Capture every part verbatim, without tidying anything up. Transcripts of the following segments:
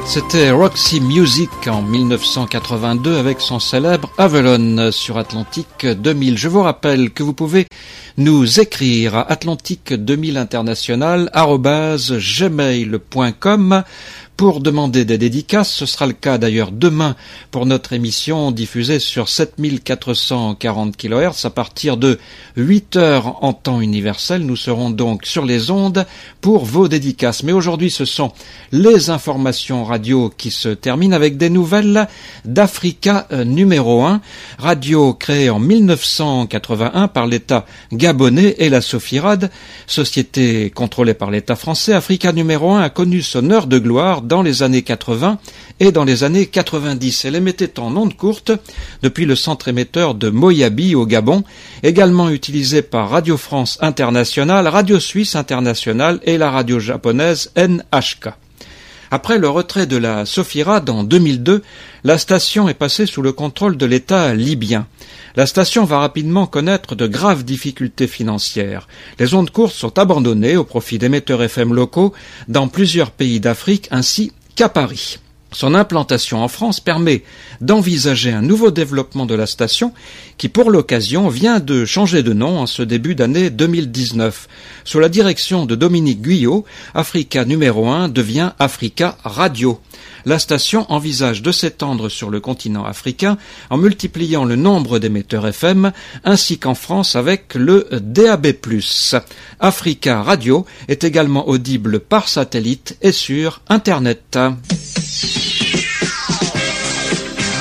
C'était Roxy Music en mille neuf cent quatre-vingt-deux avec son célèbre Avalon sur Atlantique deux mille. Je vous rappelle que vous pouvez nous écrire à atlantique deux mille international arobase gmail point com pour demander des dédicaces. Ce sera le cas d'ailleurs demain pour notre émission diffusée sur sept mille quatre cent quarante kilohertz à partir de huit heures en temps universel. Nous serons donc sur les ondes pour vos dédicaces. Mais aujourd'hui, ce sont les informations radio qui se terminent avec des nouvelles d'Africa numéro un, radio créée en mille neuf cent quatre-vingt-un par l'État gabonais et la Sofirad, société contrôlée par l'État français. Africa numéro un a connu son heure de gloire dans les années quatre-vingts et dans les années quatre-vingt-dix. Elle émettait en ondes courtes depuis le centre émetteur de Moyabi au Gabon, également utilisé par Radio France Internationale, Radio Suisse Internationale et la radio japonaise N H K. Après le retrait de la Sofirad en deux mille deux, la station est passée sous le contrôle de l'État libyen. La station va rapidement connaître de graves difficultés financières. Les ondes courtes sont abandonnées au profit d'émetteurs F M locaux dans plusieurs pays d'Afrique ainsi qu'à Paris. Son implantation en France permet d'envisager un nouveau développement de la station qui, pour l'occasion, vient de changer de nom en ce début d'année deux mille dix-neuf. Sous la direction de Dominique Guyot, Africa numéro un devient Africa Radio. La station envisage de s'étendre sur le continent africain en multipliant le nombre d'émetteurs F M ainsi qu'en France avec le D A B plus. Africa Radio est également audible par satellite et sur Internet.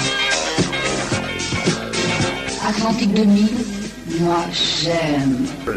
Atlantique deux mille, moi j'aime.